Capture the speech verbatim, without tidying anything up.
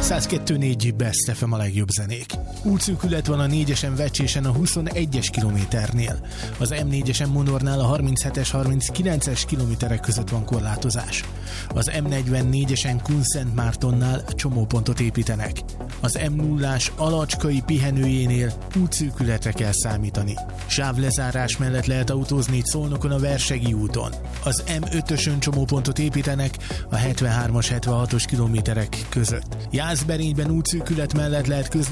száz kettő négy Best ef em a legjobb zenék. Útszűkület van a négyesen Vecsésen a huszonegyes kilométernél. Az em négyesen Monornál a harminchetes harminckilences kilométerek között van korlátozás. Az em negyvennégyesen Kunszentmártonnál csomópontot építenek. Az em nullás Alacskai pihenőjénél útszűkületre kell számítani. Sávlezárás mellett lehet autózni itt Szolnokon a Versegi úton. Az em ötösön csomópontot építenek a hetvenhármas hetvenhatos kilométerek között. Jászberényben útszűkület mellett lehet közlekedni